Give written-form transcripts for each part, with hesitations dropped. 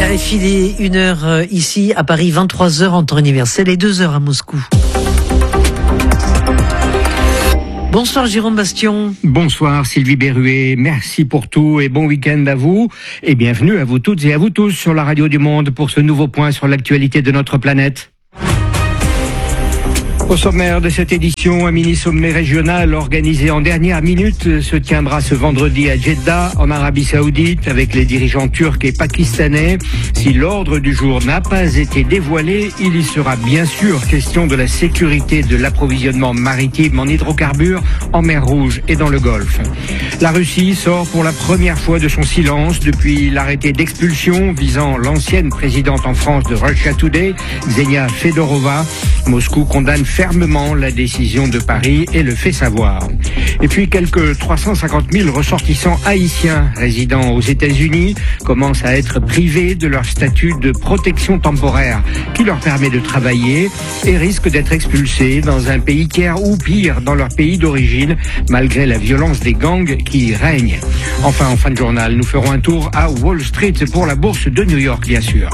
RFI, il est 1h ici à Paris, 23h en temps universel et 2h à Moscou. Bonsoir Jérôme Bastion. Bonsoir Sylvie Berruet, merci pour tout et bon week-end à vous. Et bienvenue à vous toutes et à vous tous sur la radio du Monde pour ce nouveau point sur l'actualité de notre planète. Au sommaire de cette édition, un mini-sommet régional organisé en dernière minute se tiendra ce vendredi à Jeddah, en Arabie Saoudite, avec les dirigeants turcs et pakistanais. Si l'ordre du jour n'a pas été dévoilé, il y sera bien sûr question de la sécurité de l'approvisionnement maritime en hydrocarbures en mer Rouge et dans le Golfe. La Russie sort pour la première fois de son silence depuis l'arrêté d'expulsion visant l'ancienne présidente en France de Russia Today, Ksenia Fedorova. Moscou condamne fermement la décision de Paris et le fait savoir. Et puis quelques 350 000 ressortissants haïtiens résidant aux États-Unis commencent à être privés de leur statut de protection temporaire qui leur permet de travailler et risquent d'être expulsés dans un pays tiers ou pire dans leur pays d'origine malgré la violence des gangs qui y règnent. Enfin, en fin de journal, nous ferons un tour à Wall Street pour la bourse de New York, bien sûr.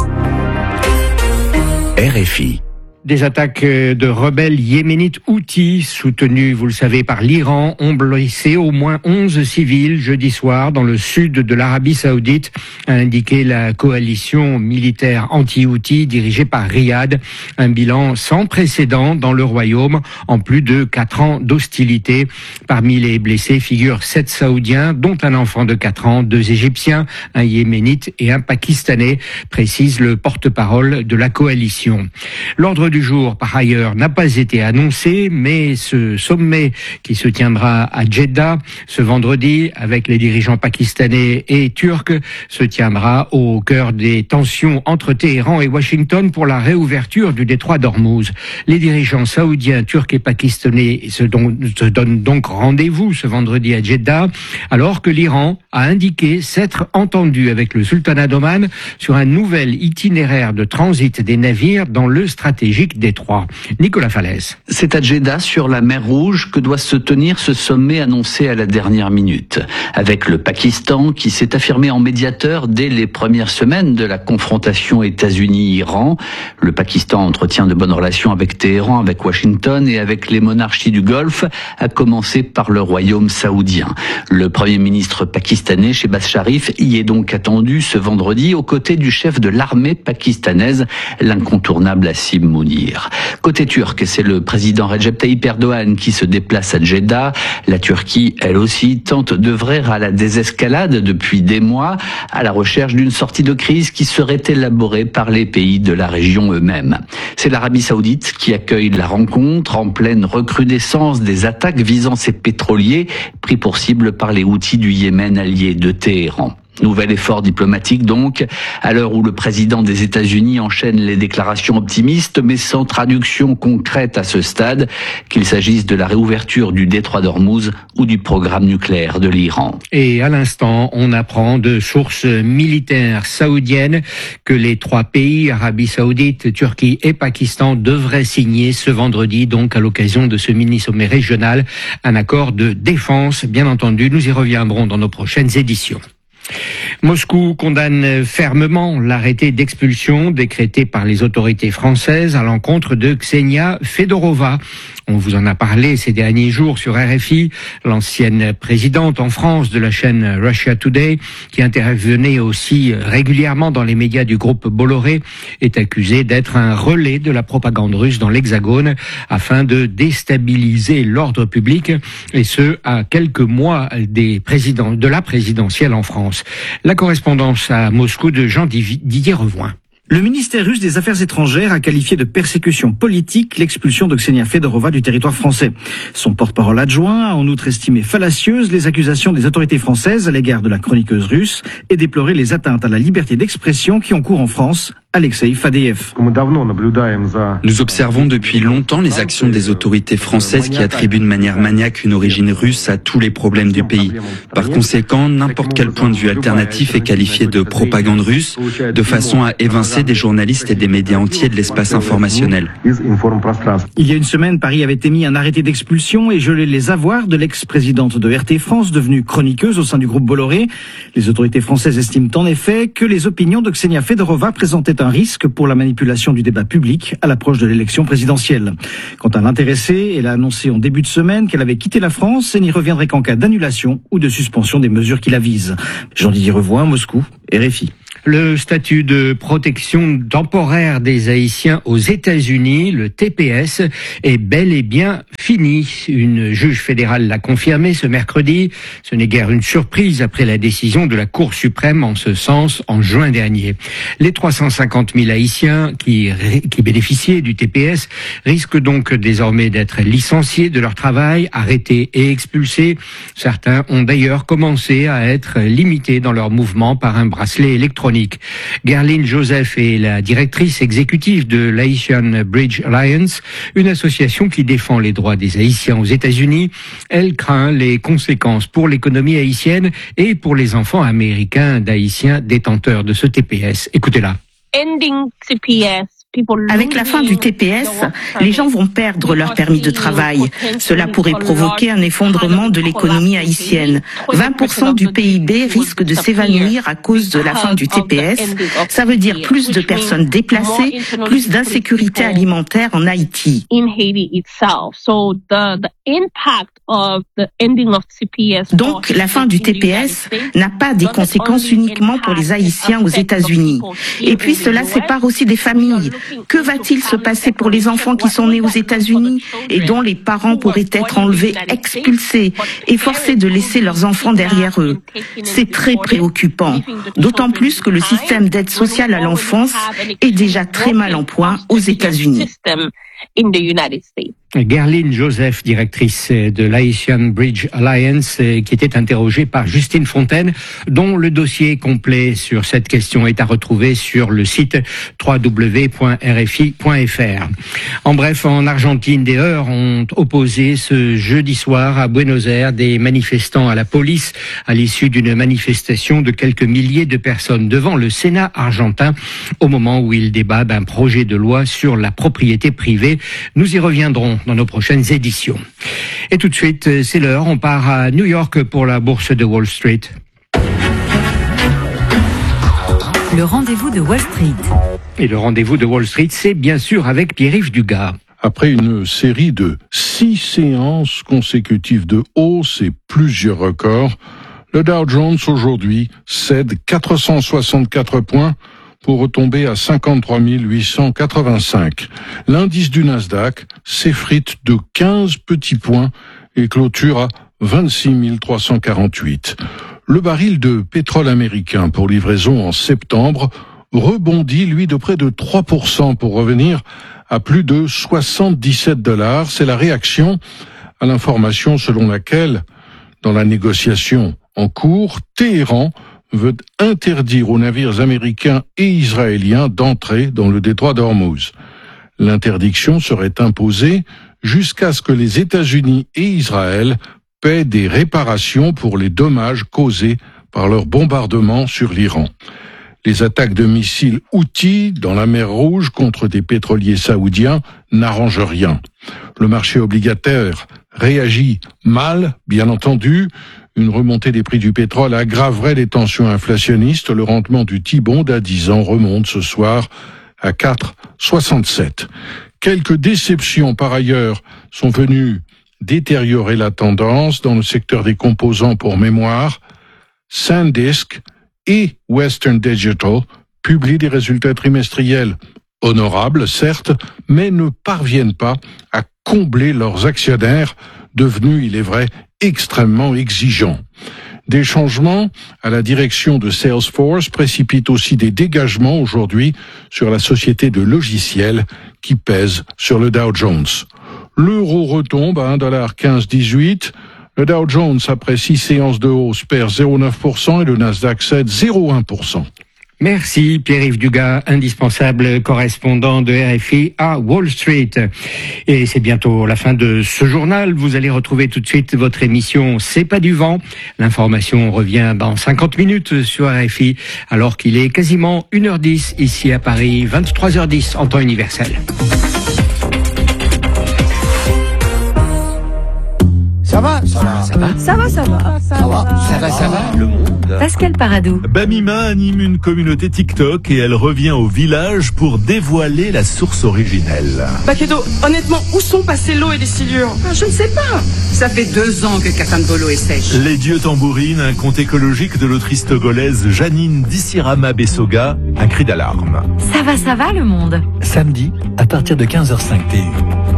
RFI. Des attaques de rebelles yéménites Houthis, soutenus, vous le savez, par l'Iran, ont blessé au moins 11 civils jeudi soir dans le sud de l'Arabie Saoudite, a indiqué la coalition militaire anti-Houthi dirigée par Riyad. Un bilan sans précédent dans le royaume en plus de 4 ans d'hostilité. Parmi les blessés figurent 7 Saoudiens, dont un enfant de 4 ans, 2 Égyptiens, un Yéménite et un Pakistanais, précise le porte-parole de la coalition. L'ordre du jour, par ailleurs, n'a pas été annoncé, mais ce sommet qui se tiendra à Jeddah ce vendredi avec les dirigeants pakistanais et turcs se tiendra au cœur des tensions entre Téhéran et Washington pour la réouverture du détroit d'Ormuz. Les dirigeants saoudiens, turcs et pakistanais se donnent donc rendez-vous ce vendredi à Jeddah, alors que l'Iran a indiqué s'être entendu avec le sultanat d'Oman sur un nouvel itinéraire de transit des navires dans le stratégique détroit. Nicolas Falaise. C'est à Jeddah, sur la mer Rouge, que doit se tenir ce sommet annoncé à la dernière minute. Avec le Pakistan qui s'est affirmé en médiateur dès les premières semaines de la confrontation États-Unis-Iran. Le Pakistan entretient de bonnes relations avec Téhéran, avec Washington et avec les monarchies du Golfe, à commencer par le royaume saoudien. Le premier ministre pakistanais, Shehbaz Sharif, y est donc attendu ce vendredi aux côtés du chef de l'armée pakistanaise, l'incontournable Asim Mounir. Côté turc, c'est le président Recep Tayyip Erdogan qui se déplace à Jeddah. La Turquie, elle aussi, tente d'œuvrer à la désescalade depuis des mois, à la recherche d'une sortie de crise qui serait élaborée par les pays de la région eux-mêmes. C'est l'Arabie Saoudite qui accueille la rencontre en pleine recrudescence des attaques visant ses pétroliers, pris pour cible par les Houthis du Yémen alliés de Téhéran. Nouvel effort diplomatique donc, à l'heure où le président des États-Unis enchaîne les déclarations optimistes, mais sans traduction concrète à ce stade, qu'il s'agisse de la réouverture du détroit d'Ormuz ou du programme nucléaire de l'Iran. Et à l'instant, on apprend de sources militaires saoudiennes que les 3 pays, Arabie Saoudite, Turquie et Pakistan, devraient signer ce vendredi, donc à l'occasion de ce mini-sommet régional, un accord de défense. Bien entendu, nous y reviendrons dans nos prochaines éditions. Moscou condamne fermement l'arrêté d'expulsion décrété par les autorités françaises à l'encontre de Ksenia Fedorova. On vous en a parlé ces derniers jours sur RFI. L'ancienne présidente en France de la chaîne Russia Today, qui intervenait aussi régulièrement dans les médias du groupe Bolloré, est accusée d'être un relais de la propagande russe dans l'Hexagone afin de déstabiliser l'ordre public, et ce, à quelques mois de la présidentielle en France. La correspondance à Moscou de Jean-Didier Revoin. Le ministère russe des Affaires étrangères a qualifié de persécution politique l'expulsion de Ksenia Fedorova du territoire français. Son porte-parole adjoint a en outre estimé fallacieuses les accusations des autorités françaises à l'égard de la chroniqueuse russe et déploré les atteintes à la liberté d'expression qui ont cours en France, Alexei Fadeev. Nous observons depuis longtemps les actions des autorités françaises qui attribuent de manière maniaque une origine russe à tous les problèmes du pays. Par conséquent, n'importe quel point de vue alternatif est qualifié de propagande russe, de façon à évincer des journalistes et des médias entiers de l'espace informationnel. Il y a une semaine, Paris avait émis un arrêté d'expulsion et gelé les avoirs de l'ex-présidente de RT France, devenue chroniqueuse au sein du groupe Bolloré. Les autorités françaises estiment en effet que les opinions de Ksenia Fedorova présentaient un risque pour la manipulation du débat public à l'approche de l'élection présidentielle. Quant à l'intéressée, elle a annoncé en début de semaine qu'elle avait quitté la France et n'y reviendrait qu'en cas d'annulation ou de suspension des mesures qui la visent. Jean-Didier Revoix, Moscou, RFI. Le statut de protection temporaire des Haïtiens aux États-Unis, le TPS, est bel et bien fini. Une juge fédérale l'a confirmé ce mercredi. Ce n'est guère une surprise après la décision de la Cour suprême en ce sens en juin dernier. Les 350 000 Haïtiens qui bénéficiaient du TPS risquent donc désormais d'être licenciés de leur travail, arrêtés et expulsés. Certains ont d'ailleurs commencé à être limités dans leur mouvement par un bracelet électronique. Gerline Joseph est la directrice exécutive de l'Haitian Bridge Alliance, une association qui défend les droits des Haïtiens aux États-Unis. Elle craint les conséquences pour l'économie haïtienne et pour les enfants américains d'Haïtiens détenteurs de ce TPS. Écoutez-la. Avec la fin du TPS, les gens vont perdre leur permis de travail. Cela pourrait provoquer un effondrement de l'économie haïtienne. 20% du PIB risque de s'évanouir à cause de la fin du TPS. Ça veut dire plus de personnes déplacées, plus d'insécurité alimentaire en Haïti. Donc, la fin du TPS n'a pas des conséquences uniquement pour les Haïtiens aux États-Unis. Et puis, cela sépare aussi des familles. Que va-t-il se passer pour les enfants qui sont nés aux États-Unis et dont les parents pourraient être enlevés, expulsés et forcés de laisser leurs enfants derrière eux? C'est très préoccupant, d'autant plus que le système d'aide sociale à l'enfance est déjà très mal en point aux États-Unis. Gerline Joseph, directrice de l'Haitian Bridge Alliance, qui était interrogée par Justine Fontaine, dont le dossier complet sur cette question est à retrouver sur le site www.rfi.fr. En bref, en Argentine, des heurts ont opposé ce jeudi soir à Buenos Aires des manifestants à la police à l'issue d'une manifestation de quelques milliers de personnes devant le Sénat argentin au moment où il débat d'un projet de loi sur la propriété privée. Nous y reviendrons dans nos prochaines éditions. Et tout de suite, c'est l'heure, on part à New York pour la bourse de Wall Street. Le rendez-vous de Wall Street. Et le rendez-vous de Wall Street, c'est bien sûr avec Pierre-Yves Dugas. Après une série de 6 séances consécutives de hausse et plusieurs records, le Dow Jones aujourd'hui cède 464 points pour retomber à 53 885. L'indice du Nasdaq s'effrite de 15 petits points et clôture à 26 348. Le baril de pétrole américain pour livraison en septembre rebondit, lui, de près de 3% pour revenir à plus de $77. C'est la réaction à l'information selon laquelle, dans la négociation en cours, Téhéran veut interdire aux navires américains et israéliens d'entrer dans le détroit d'Ormuz. L'interdiction serait imposée jusqu'à ce que les États-Unis et Israël paient des réparations pour les dommages causés par leur bombardement sur l'Iran. Les attaques de missiles Houthis dans la mer Rouge contre des pétroliers saoudiens n'arrangent rien. Le marché obligataire réagit mal, bien entendu. Une remontée des prix du pétrole aggraverait les tensions inflationnistes. Le rendement du T-bond à 10 ans remonte ce soir à 4,67. Quelques déceptions par ailleurs sont venues détériorer la tendance dans le secteur des composants pour mémoire. SanDisk et Western Digital publient des résultats trimestriels honorables, certes, mais ne parviennent pas à combler leurs actionnaires, devenus, il est vrai, extrêmement exigeants. Des changements à la direction de Salesforce précipitent aussi des dégagements aujourd'hui sur la société de logiciels qui pèse sur le Dow Jones. L'euro retombe à 1,1518. Le Dow Jones, après 6 séances de hausse, perd 0,9% et le Nasdaq cède 0,1%. Merci Pierre-Yves Dugas, indispensable correspondant de RFI à Wall Street. Et c'est bientôt la fin de ce journal. Vous allez retrouver tout de suite votre émission C'est pas du vent. L'information revient dans 50 minutes sur RFI, alors qu'il est quasiment 1h10 ici à Paris, 23h10 en temps universel. Ça va. Le monde. Pascal Paradou. Bamima anime une communauté TikTok et elle revient au village pour dévoiler la source originelle. Bakedo, honnêtement, où sont passées l'eau et les silures? Je ne sais pas. Ça fait 2 ans que Katambolo est sèche. Les dieux tambourinent, un conte écologique de l'autrice togolaise Janine Dissirama Bessoga, un cri d'alarme. Ça va le monde. Samedi, à partir de 15h05 TU.